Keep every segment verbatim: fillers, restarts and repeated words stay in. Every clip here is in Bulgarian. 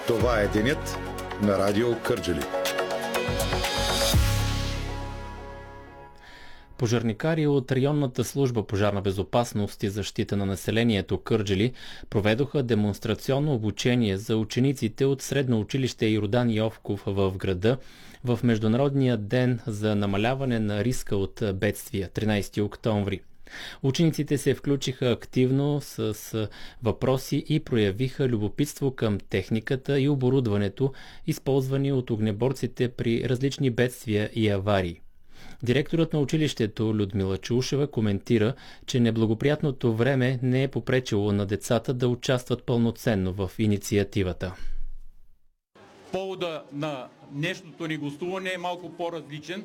Това е денят на Радио Кърджали. Пожарникари от районната служба пожарна безопасност и защита на населението Кърджали проведоха демонстрационно обучение за учениците от Средно училище Йордан Йовков в града в Международния ден за намаляване на риска от бедствия, тринайсети октомври. Учениците се включиха активно с въпроси и проявиха любопитство към техниката и оборудването, използвани от огнеборците при различни бедствия и аварии. Директорът на училището Людмила Чулшева коментира, че неблагоприятното време не е попречило на децата да участват пълноценно в инициативата. Повода на днешното ни гостуване е малко по-различен.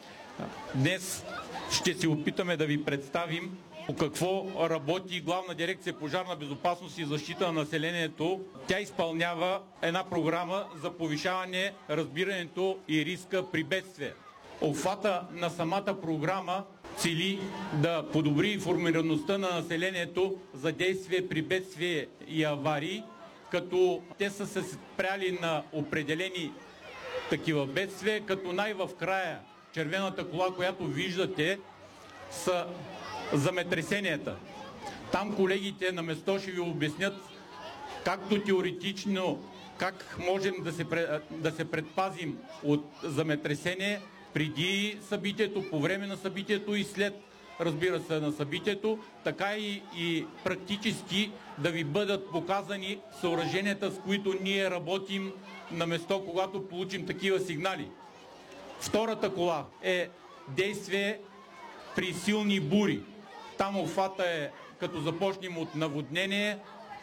Днес ще се опитаме да ви представим по какво работи Главна дирекция пожарна безопасност и защита на населението. Тя изпълнява една програма за повишаване разбирането и риска при бедствие. Обхвата на самата програма цели да подобри информираността на населението за действие при бедствие и аварии, като те са се спряли на определени такива бедствия, като най-в края червената кола, която виждате, са земетресенията. Там колегите на место ще ви обяснят както теоретично как можем да се, да се предпазим от земетресение преди събитието, по време на събитието и след, разбира се, на събитието, така и, и практически да ви бъдат показани съоръженията, с които ние работим на место, когато получим такива сигнали. Втората кола е действие при силни бури. Там обхвата е, като започнем от наводнение,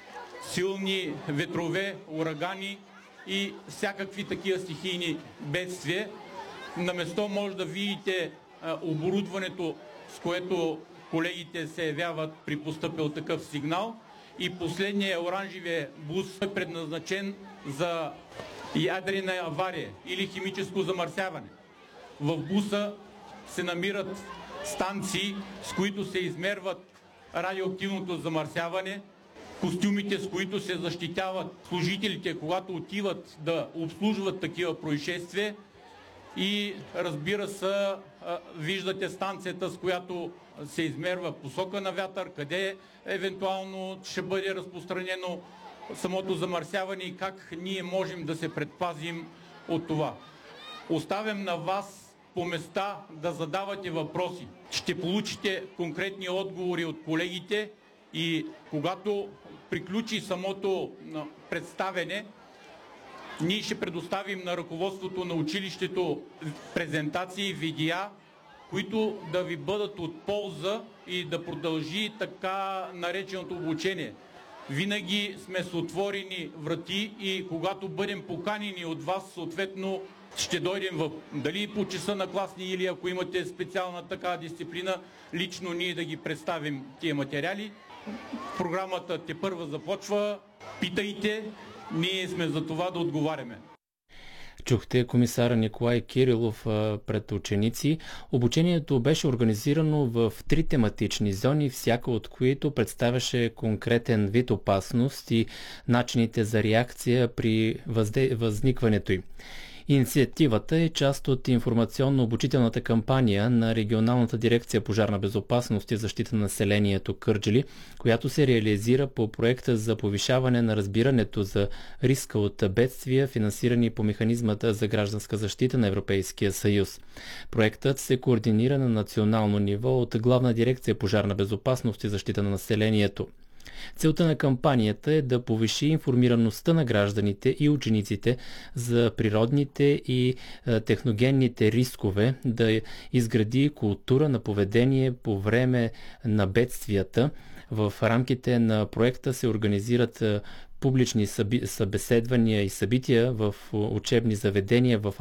силни ветрове, урагани и всякакви такива стихийни бедствия. На место може да видите а, оборудването, с което колегите се явяват при постъпил такъв сигнал. И последният оранжевия бус е предназначен за ядрена авария или химическо замърсяване. В буса се намират станции, с които се измерват радиоактивното замърсяване, костюмите, с които се защитяват служителите, когато отиват да обслужват такива происшествия. И разбира се, виждате станцията, с която се измерва посока на вятър, къде евентуално ще бъде разпространено самото замърсяване и как ние можем да се предпазим от това. Оставям на вас по места да задавате въпроси. Ще получите конкретни отговори от колегите и когато приключи самото представене, ние ще предоставим на ръководството на училището презентации, видеа, които да ви бъдат от полза и да продължи така нареченото обучение. Винаги сме с отворени врати и когато бъдем поканени от вас, съответно ще дойдем в дали по часа на класни или ако имате специална така дисциплина, лично ние да ги представим тия материали. Програмата тепърва започва. Питайте. Ние сме за това да отговаряме. Чухте комисара Николай Кирилов пред ученици. Обучението беше организирано в три тематични зони, всяка от които представяше конкретен вид опасност и начините за реакция при възде... възникването й. Инициативата е част от информационно-обучителната кампания на Регионалната дирекция пожарна безопасност и защита на населението Кърджали, която се реализира по проекта за повишаване на разбирането за риска от бедствия, финансирани по механизмата за гражданска защита на Европейския съюз. Проектът се координира на национално ниво от Главна дирекция пожарна безопасност и защита на населението. Целта на кампанията е да повиши информираността на гражданите и учениците за природните и техногенните рискове, да изгради култура на поведение по време на бедствията. В рамките на проекта се организират публични събеседвания и събития в учебни заведения в